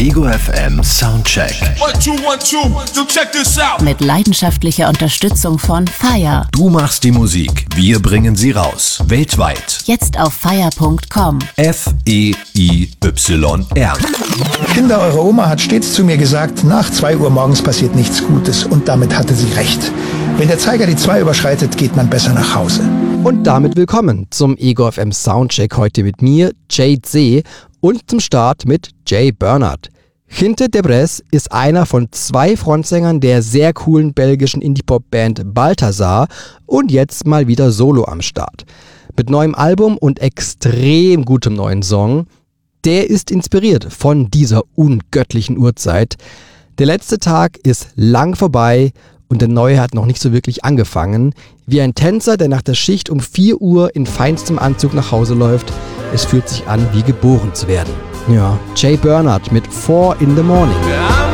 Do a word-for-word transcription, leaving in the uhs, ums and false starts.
Ego F M Soundcheck. One, two, one, two. So check this out. Mit leidenschaftlicher Unterstützung von Fire. Du machst die Musik, wir bringen sie raus. Weltweit. Jetzt auf fire punkt com. F E I Y R. Kinder, eure Oma hat stets zu mir gesagt, nach zwei Uhr morgens passiert nichts Gutes, und damit hatte sie recht. Wenn der Zeiger die zwei überschreitet, geht man besser nach Hause. Und damit willkommen zum Ego F M Soundcheck, heute mit mir, Jade See, und zum Start mit Jay Bernard. Ginte Debres ist einer von zwei Frontsängern der sehr coolen belgischen Indie-Pop-Band Balthazar und jetzt mal wieder solo am Start. Mit neuem Album und extrem gutem neuen Song. Der ist inspiriert von dieser ungöttlichen Uhrzeit. Der letzte Tag ist lang vorbei und der neue hat noch nicht so wirklich angefangen. Wie ein Tänzer, der nach der Schicht um vier Uhr in feinstem Anzug nach Hause läuft. Es fühlt sich an, wie geboren zu werden. Ja, Jay Bernard mit Four in the Morning.